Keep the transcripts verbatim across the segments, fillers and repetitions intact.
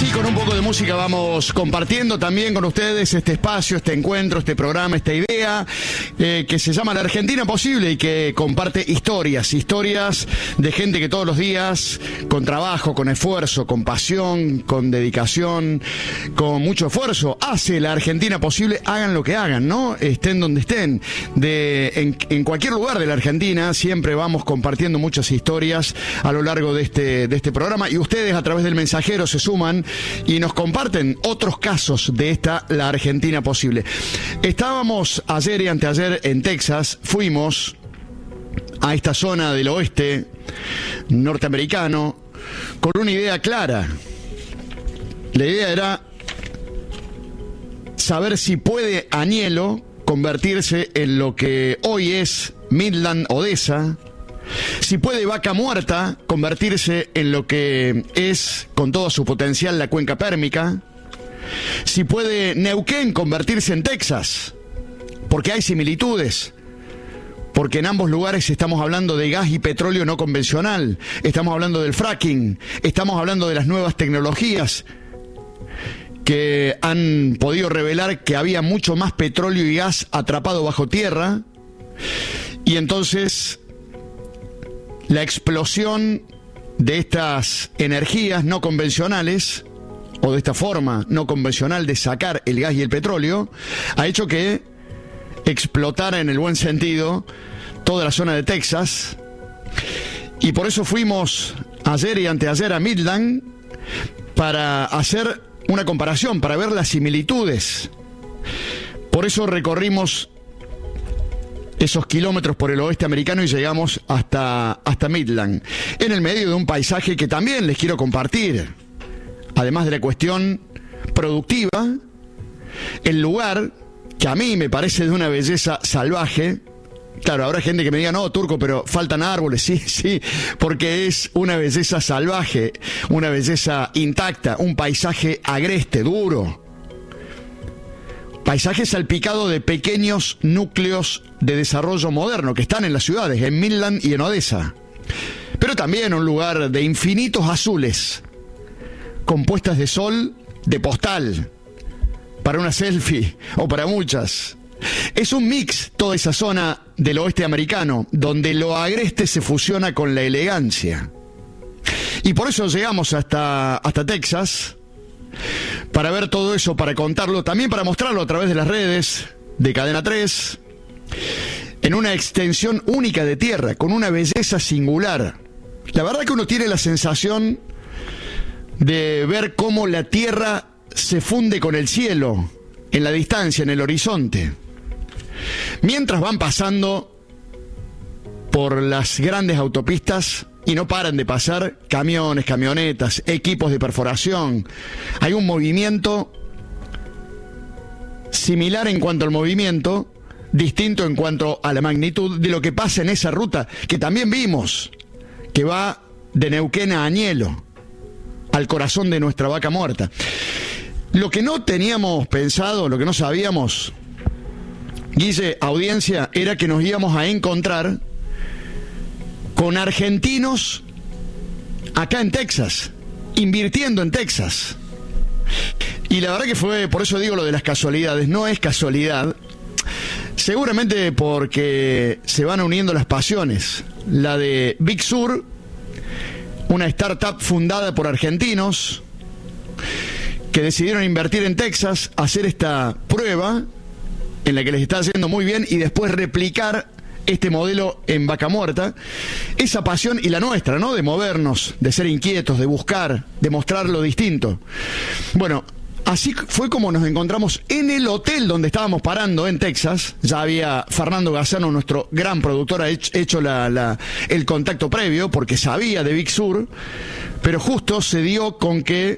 Así, con un poco de música vamos compartiendo también con ustedes este espacio, este encuentro, este programa, esta idea eh, que se llama La Argentina Posible y que comparte historias, historias de gente que todos los días, con trabajo, con esfuerzo, con pasión, con dedicación, con mucho esfuerzo, hace la Argentina posible, hagan lo que hagan, ¿no? Estén donde estén, de, en, en cualquier lugar de la Argentina, siempre vamos compartiendo muchas historias a lo largo de este, de este programa, y ustedes a través del mensajero se suman y nos comparten otros casos de esta La Argentina Posible. Estábamos ayer y anteayer en Texas, fuimos a esta zona del oeste norteamericano con una idea clara. La idea era saber si puede Añelo convertirse en lo que hoy es Midland, Odessa, si puede Vaca Muerta convertirse en lo que es, con todo su potencial, la cuenca pérmica, si puede Neuquén convertirse en Texas, porque hay similitudes, porque en ambos lugares estamos hablando de gas y petróleo no convencional, estamos hablando del fracking, estamos hablando de las nuevas tecnologías que han podido revelar que había mucho más petróleo y gas atrapado bajo tierra, y entonces la explosión de estas energías no convencionales, o de esta forma no convencional de sacar el gas y el petróleo, ha hecho que explotara, en el buen sentido, toda la zona de Texas. Y por eso fuimos ayer y anteayer a Midland para hacer una comparación, para ver las similitudes. Por eso recorrimos esos kilómetros por el oeste americano y llegamos hasta, hasta Midland, en el medio de un paisaje que también les quiero compartir. Además de la cuestión productiva, el lugar, que a mí me parece de una belleza salvaje. Claro, habrá gente que me diga, no, Turco, pero faltan árboles. Sí, sí, porque es una belleza salvaje, una belleza intacta, un paisaje agreste, duro. Paisaje salpicado de pequeños núcleos de desarrollo moderno que están en las ciudades, en Midland y en Odessa. Pero también un lugar de infinitos azules, con puestas de sol de postal, para una selfie o para muchas. Es un mix toda esa zona del oeste americano, donde lo agreste se fusiona con la elegancia. Y por eso llegamos hasta, hasta Texas, para ver todo eso, para contarlo, también para mostrarlo a través de las redes de Cadena tres, en una extensión única de tierra, con una belleza singular. La verdad que uno tiene la sensación de ver cómo la tierra se funde con el cielo, en la distancia, en el horizonte. Mientras van pasando por las grandes autopistas, y no paran de pasar camiones, camionetas, equipos de perforación. Hay un movimiento similar en cuanto al movimiento, distinto en cuanto a la magnitud de lo que pasa en esa ruta, que también vimos, que va de Neuquén a Añelo, al corazón de nuestra Vaca Muerta. Lo que no teníamos pensado, lo que no sabíamos, Guille, audiencia, era que nos íbamos a encontrar con argentinos acá en Texas, invirtiendo en Texas. Y la verdad que fue, por eso digo lo de las casualidades, no es casualidad, seguramente porque se van uniendo las pasiones. La de Big Sur, una startup fundada por argentinos que decidieron invertir en Texas, hacer esta prueba en la que les está yendo muy bien y después replicar este modelo en Vaca Muerta. Esa pasión, y la nuestra, ¿no? De movernos, de ser inquietos, de buscar, de mostrar lo distinto. Bueno, así fue como nos encontramos en el hotel donde estábamos parando en Texas. Ya había Fernando Gazzano, nuestro gran productor, ha hecho la, la, el contacto previo porque sabía de Big Sur, pero justo se dio con que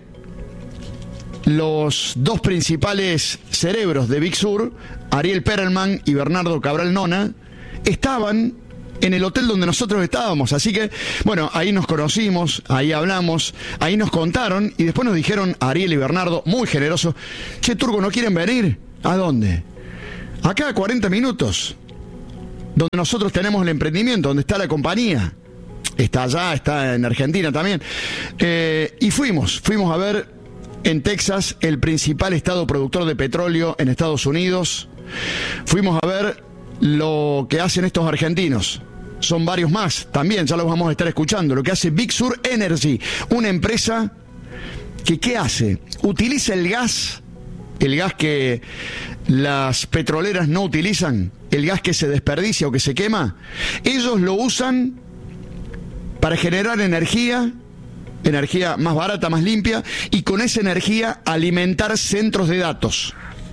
los dos principales cerebros de Big Sur, Ariel Perelman y Bernardo Cabral Nona, estaban en el hotel donde nosotros estábamos. Así que, bueno, ahí nos conocimos, ahí hablamos, ahí nos contaron y después nos dijeron, Ariel y Bernardo, muy generosos, che, Turco, ¿no quieren venir? ¿A dónde? Acá a cuarenta minutos, donde nosotros tenemos el emprendimiento, donde está la compañía. Está allá, está en Argentina también. Eh, y fuimos, fuimos a ver en Texas, el principal estado productor de petróleo en Estados Unidos. Fuimos a ver lo que hacen estos argentinos. Son varios más, también ya los vamos a estar escuchando. Lo que hace Big Sur Energy, una empresa que, ¿qué hace? Utiliza el gas, el gas que las petroleras no utilizan, el gas que se desperdicia o que se quema. Ellos lo usan para generar energía, energía más barata, más limpia, y con esa energía alimentar centros de datos.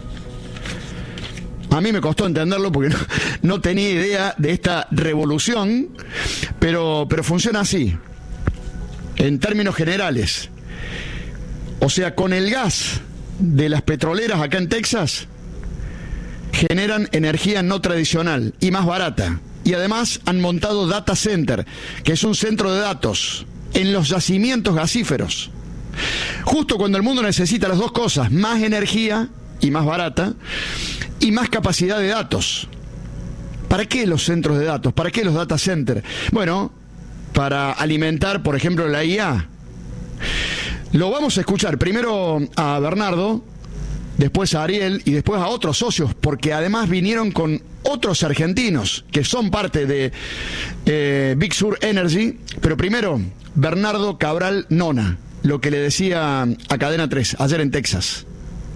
A mí me costó entenderlo porque no, no tenía idea de esta revolución, pero, pero funciona así, en términos generales. O sea, con el gas de las petroleras acá en Texas, generan energía no tradicional y más barata. Y además han montado data center, que es un centro de datos, en los yacimientos gasíferos. Justo cuando el mundo necesita las dos cosas, más energía y más barata, y más capacidad de datos. ¿Para qué los centros de datos? ¿Para qué los data centers? Bueno, para alimentar, por ejemplo, la I A. Lo vamos a escuchar primero a Bernardo, después a Ariel y después a otros socios, porque además vinieron con otros argentinos que son parte de eh, Big Sur Energy. Pero primero, Bernardo Cabral Nona, lo que le decía a Cadena tres ayer en Texas.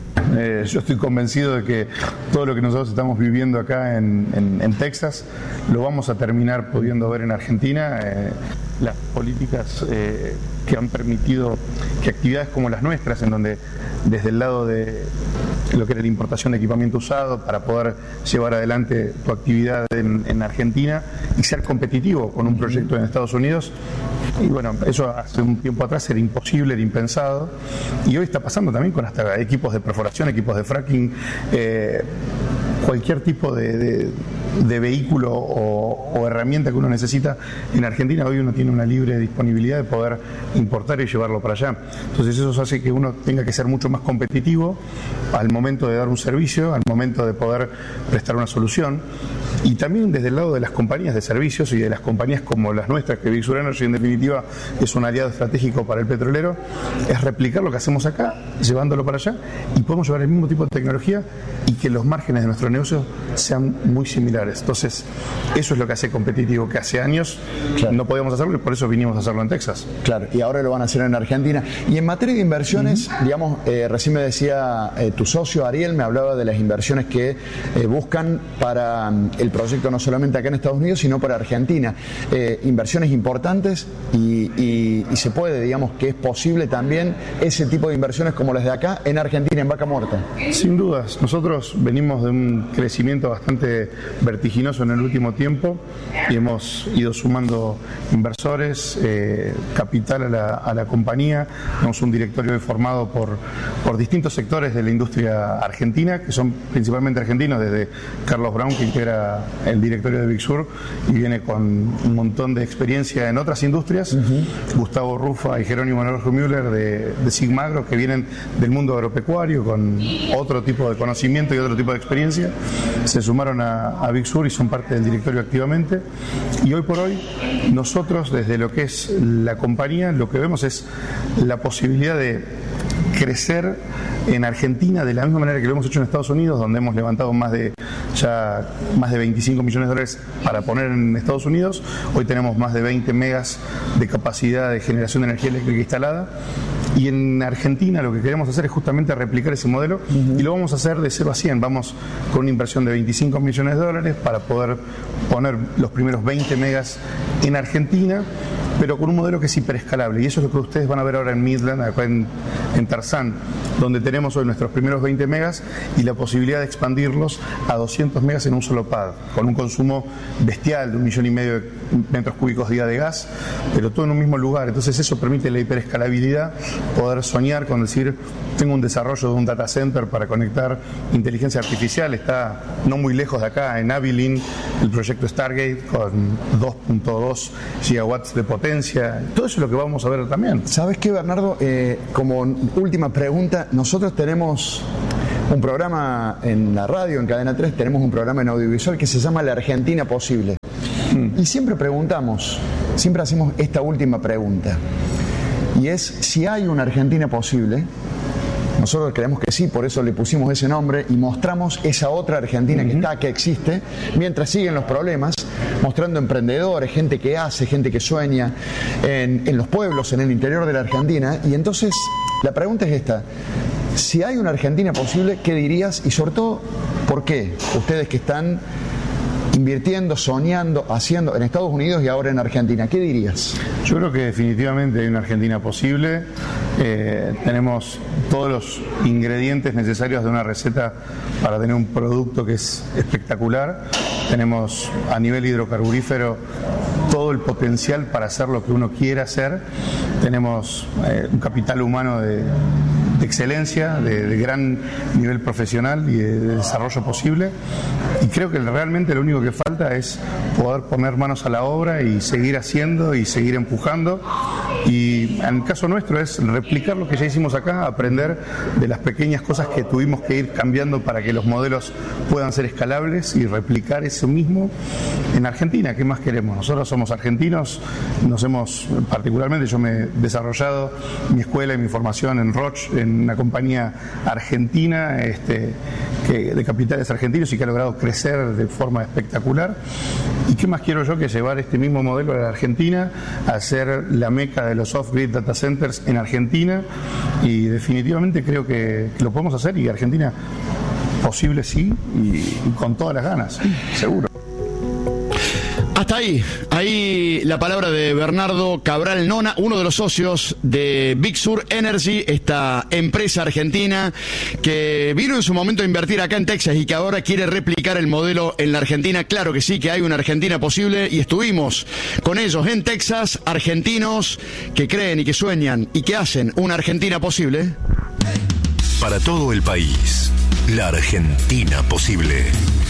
Eh, yo estoy convencido de que todo lo que nosotros estamos viviendo acá en, en, en Texas lo vamos a terminar pudiendo ver en Argentina. Eh, las políticas eh, que han permitido que actividades como las nuestras, en donde desde el lado de lo que era la importación de equipamiento usado para poder llevar adelante tu actividad en, en Argentina y ser competitivo con un proyecto en Estados Unidos. Y bueno, eso hace un tiempo atrás era imposible, era impensado, y hoy está pasando también con hasta equipos de perforación, equipos de fracking, eh, cualquier tipo de, de, de vehículo o, o herramienta que uno necesita en Argentina. Hoy uno tiene una libre disponibilidad de poder importar y llevarlo para allá. Entonces eso hace que uno tenga que ser mucho más competitivo al momento de dar un servicio, al momento de poder prestar una solución. Y también desde el lado de las compañías de servicios y de las compañías como las nuestras, que Big Sur Energy en definitiva es un aliado estratégico para el petrolero, es replicar lo que hacemos acá, llevándolo para allá, y podemos llevar el mismo tipo de tecnología y que los márgenes de nuestro negocio sean muy similares. Entonces, eso es lo que hace competitivo, que hace años claro. no podíamos hacerlo y por eso vinimos a hacerlo en Texas. Claro, y ahora lo van a hacer en Argentina. Y en materia de inversiones, uh-huh. digamos, eh, recién me decía eh, tu socio Ariel, me hablaba de las inversiones que eh, buscan para um, el proyecto no solamente acá en Estados Unidos, sino para Argentina. Eh, inversiones importantes y, y, y se puede, digamos, que es posible también ese tipo de inversiones como las de acá en Argentina, en Vaca Muerta. Sin dudas, nosotros venimos de un crecimiento bastante vertiginoso en el último tiempo y hemos ido sumando inversores, eh, capital a la, a la compañía. Tenemos un directorio formado por, por distintos sectores de la industria argentina, que son principalmente argentinos, desde Carlos Brown, que integra el directorio de Big Sur y viene con un montón de experiencia en otras industrias, uh-huh. Gustavo Rufa y Jerónimo Naranjo Müller de, de Sigmagro, que vienen del mundo agropecuario con otro tipo de conocimiento y otro tipo de experiencia, se sumaron a, a Big Sur y son parte del directorio activamente. Y hoy por hoy nosotros, desde lo que es la compañía, lo que vemos es la posibilidad de crecer en Argentina de la misma manera que lo hemos hecho en Estados Unidos, donde hemos levantado más de ya más de veinticinco millones de dólares para poner en Estados Unidos. Hoy tenemos más de veinte megas de capacidad de generación de energía eléctrica instalada. Y en Argentina lo que queremos hacer es justamente replicar ese modelo, uh-huh. y lo vamos a hacer de cero a cien. Vamos con una inversión de veinticinco millones de dólares para poder poner los primeros veinte megas en Argentina, pero con un modelo que es hiperescalable. Y eso es lo que ustedes van a ver ahora en Midland, acá en, en Tarzán, donde tenemos hoy nuestros primeros veinte megas y la posibilidad de expandirlos a doscientos megas en un solo pad, con un consumo bestial de un millón y medio de metros cúbicos día de gas, pero todo en un mismo lugar. Entonces eso permite la hiperescalabilidad, poder soñar con decir, tengo un desarrollo de un data center para conectar inteligencia artificial. Está no muy lejos de acá, en Abilene, el proyecto Stargate, con dos punto dos gigawatts de potencia. Todo eso es lo que vamos a ver también. ¿Sabes qué, Bernardo? Eh, como última pregunta, nosotros tenemos un programa en la radio, en Cadena tres, tenemos un programa en audiovisual que se llama La Argentina Posible. Mm. Y siempre preguntamos, siempre hacemos esta última pregunta. Y es, si hay una Argentina posible, Nosotros creemos que sí, por eso le pusimos ese nombre y mostramos esa otra Argentina uh-huh. que está, que existe, mientras siguen los problemas, mostrando emprendedores, gente que hace, gente que sueña en, en los pueblos, en el interior de la Argentina. Y entonces la pregunta es esta: si hay una Argentina posible, ¿qué dirías? Y sobre todo, ¿por qué? Ustedes que están invirtiendo, soñando, haciendo en Estados Unidos y ahora en Argentina, ¿qué dirías? Yo creo que definitivamente hay una Argentina posible. Eh, tenemos todos los ingredientes necesarios de una receta para tener un producto que es espectacular. Tenemos a nivel hidrocarburífero todo el potencial para hacer lo que uno quiera hacer. Tenemos eh, un capital humano de, de excelencia, de, de gran nivel profesional y de, de desarrollo posible. Y creo que realmente lo único que falta es poder poner manos a la obra y seguir haciendo y seguir empujando. Y en el caso nuestro es replicar lo que ya hicimos acá, aprender de las pequeñas cosas que tuvimos que ir cambiando para que los modelos puedan ser escalables y replicar eso mismo en Argentina. ¿Qué más queremos? Nosotros somos argentinos, nos hemos, particularmente yo me he desarrollado mi escuela y mi formación en Roche, en una compañía argentina este, que, de capitales argentinos y que ha logrado crecer de forma espectacular. ¿Y qué más quiero yo que llevar este mismo modelo a la Argentina, a hacer la meca de los off-grid data centers en Argentina? Y definitivamente creo que, que lo podemos hacer, y Argentina posible sí, y, y con todas las ganas, sí, seguro. Hasta ahí, ahí la palabra de Bernardo Cabral Nona, uno de los socios de Big Sur Energy, esta empresa argentina que vino en su momento a invertir acá en Texas y que ahora quiere replicar el modelo en la Argentina. Claro que sí, que hay una Argentina posible, y estuvimos con ellos en Texas, argentinos que creen y que sueñan y que hacen una Argentina posible. Para todo el país, la Argentina posible.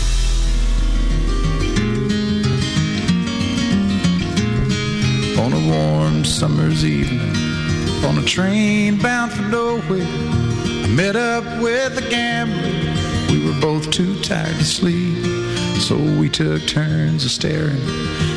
On a warm summer's evening, on a train bound for nowhere, I met up with a gambler. We were both too tired to sleep, so we took turns of staring